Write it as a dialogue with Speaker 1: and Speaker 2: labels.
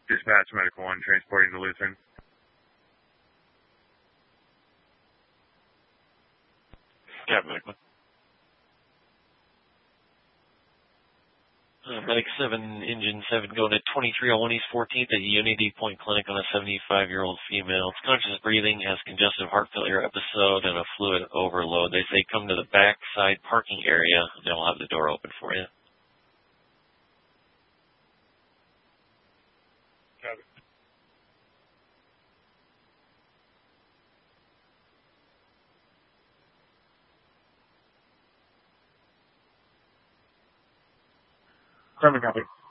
Speaker 1: Dispatch Medical 1, transporting to Lutheran.
Speaker 2: Captain Medical. Medic 7, Engine 7, going to 2301 East 14th at Unity Point Clinic on a 75-year-old female. It's conscious breathing, has congestive heart failure episode, and a fluid overload. They say come to the back side parking area, and they'll have the door open for you.
Speaker 1: Copy. Copy.